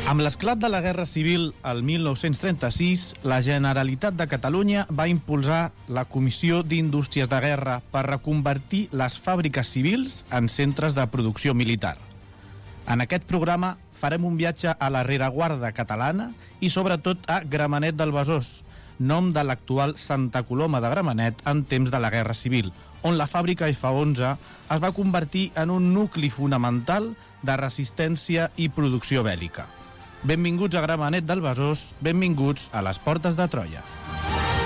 Amb l'esclat de la Guerra Civil el 1936, la Generalitat de Catalunya va impulsar la Comissió d'Indústries de Guerra per reconvertir les fàbriques civils en centres de producció militar. En aquest programa farem un viatge a la rereguarda catalana i sobretot a Gramenet del Besòs, nom de l'actual Santa Coloma de Gramenet en temps de la Guerra Civil, on la fàbrica F11 es va convertir en un nucli fonamental de resistència i producció bèl·lica. Benvinguts a Gramenet del Besòs, benvinguts a les Portes de Troia.